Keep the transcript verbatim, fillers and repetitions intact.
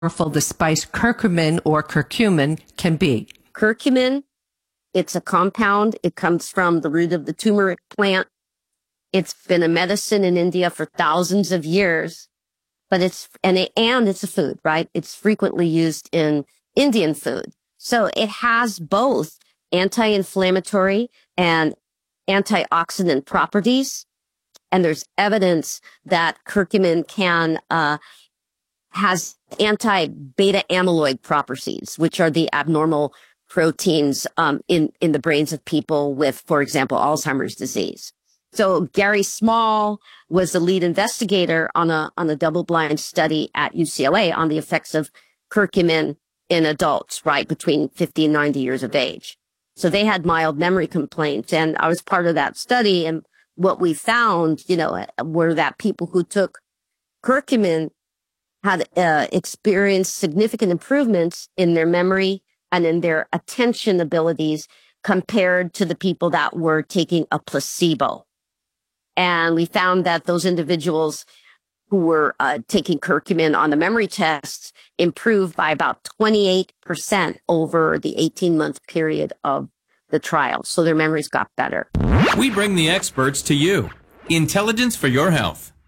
powerful the spice curcumin or curcumin can be? Curcumin, it's a compound. It comes from the root of the turmeric plant. It's been a medicine in India for thousands of years, but it's, and, it, and it's a food, right? It's frequently used in Indian food. So it has both anti-inflammatory and antioxidant properties. And there's evidence that curcumin can, uh, has anti-beta amyloid properties, which are the abnormal proteins, um, in, in the brains of people with, for example, Alzheimer's disease. So Gary Small was the lead investigator on a, on a double-blind study at U C L A on the effects of curcumin in adults, right, between fifty and ninety years of age. So they had mild memory complaints, and I was part of that study. And what we found, you know, were that people who took curcumin had uh, experienced significant improvements in their memory and in their attention abilities compared to the people that were taking a placebo. And we found that those individuals who were uh, taking curcumin on the memory tests improved by about twenty-eight percent over the eighteen-month period of the trial. So their memories got better. We bring the experts to you. Intelligence for your health.